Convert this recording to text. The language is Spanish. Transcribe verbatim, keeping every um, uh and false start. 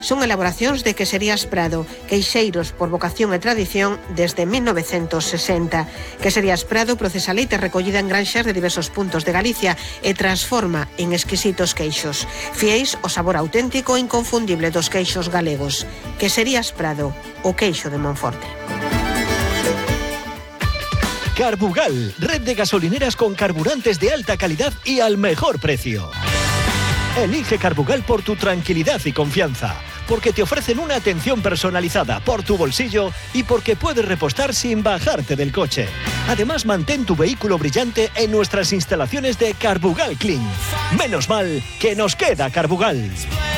Son elaboracións de Queserías Prado, queixeiros por vocación e tradición desde mil novecientos sesenta. Queserías Prado procesa leite recollida en granxas de diversos puntos de Galicia e transforma en exquisitos queixos. Fieis ao sabor auténtico e inconfundible dos queixos galegos. Queserías Prado, o queixo de Monforte. Carbugal, red de gasolineras con carburantes de alta calidad y al mejor precio. Elige Carbugal por tu tranquilidad y confianza, porque te ofrecen una atención personalizada por tu bolsillo y porque puedes repostar sin bajarte del coche. Además, mantén tu vehículo brillante en nuestras instalaciones de Carbugal Clean. Menos mal que nos queda Carbugal.